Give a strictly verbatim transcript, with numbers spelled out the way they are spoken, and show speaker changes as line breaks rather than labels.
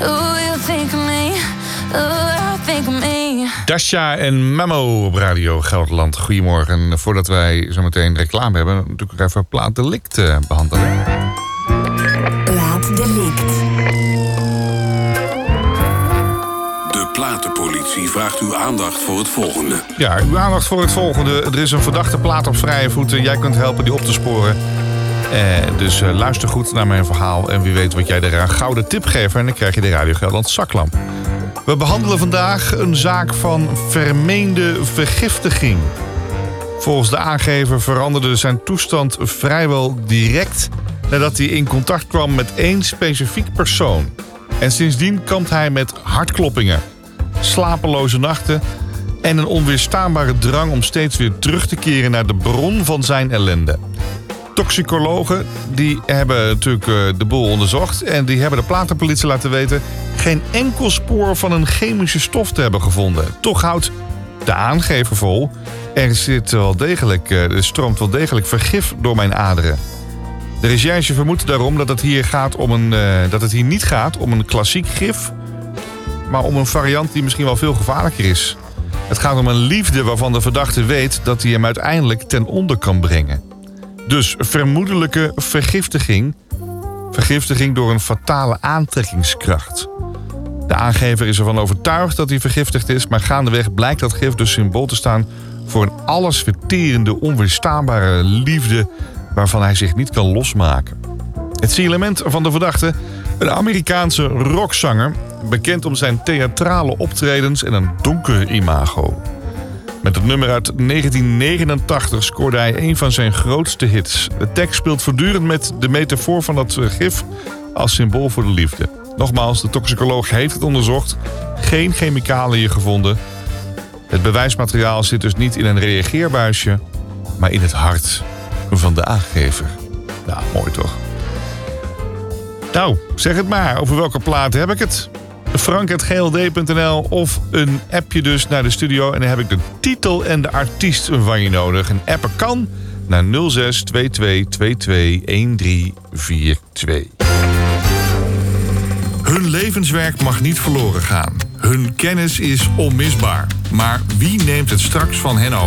Ooh, you think of me. Ooh, I think of me.
Dasha en Memo op Radio Gelderland. Goedemorgen. Voordat wij zo meteen reclame hebben, natuurlijk even Plaat Delict uh, behandelen.
Plaat Delict.
De platenpolitie vraagt uw aandacht voor het volgende.
Ja, uw aandacht voor het volgende. Er is een verdachte plaat op vrije voeten. Jij kunt helpen die op te sporen. Eh, dus uh, luister goed naar mijn verhaal. En wie weet wat jij er een gouden tip geeft. En dan krijg je de Radio Gelderland zaklamp. We behandelen vandaag een zaak van vermeende vergiftiging. Volgens de aangever veranderde zijn toestand vrijwel direct nadat hij in contact kwam met één specifiek persoon. En sindsdien kampt hij met hartkloppingen, slapeloze nachten en een onweerstaanbare drang om steeds weer terug te keren naar de bron van zijn ellende. Toxicologen die hebben natuurlijk de boel onderzocht en die hebben de platenpolitie laten weten geen enkel spoor van een chemische stof te hebben gevonden. Toch houdt de aangever vol, er zit wel degelijk, er stroomt wel degelijk vergif door mijn aderen. De recherche vermoedt daarom dat het hier gaat om een, uh, dat het hier niet gaat om een klassiek gif, maar om een variant die misschien wel veel gevaarlijker is. Het gaat om een liefde waarvan de verdachte weet dat hij hem uiteindelijk ten onder kan brengen. Dus vermoedelijke vergiftiging. Vergiftiging door een fatale aantrekkingskracht. De aangever is ervan overtuigd dat hij vergiftigd is, maar gaandeweg blijkt dat gif dus symbool te staan voor een allesverterende, onweerstaanbare liefde waarvan hij zich niet kan losmaken. Het signalement van de verdachte, een Amerikaanse rockzanger, bekend om zijn theatrale optredens en een donker imago. Met het nummer uit negentien negenentachtig scoorde hij een van zijn grootste hits. De tekst speelt voortdurend met de metafoor van dat gif als symbool voor de liefde. Nogmaals, de toxicoloog heeft het onderzocht. Geen chemicaliën gevonden. Het bewijsmateriaal zit dus niet in een reageerbuisje, maar in het hart van de aangever. Nou, mooi toch? Nou, zeg het maar. Over welke plaat heb ik het? frank at g l d punt n l of een appje dus naar de studio. En dan heb ik de titel en de artiest van je nodig. Een appen kan naar nul zes twee twee twee twee een drie vier twee. Hun levenswerk mag niet verloren gaan. Hun kennis is onmisbaar. Maar wie neemt het straks van hen over?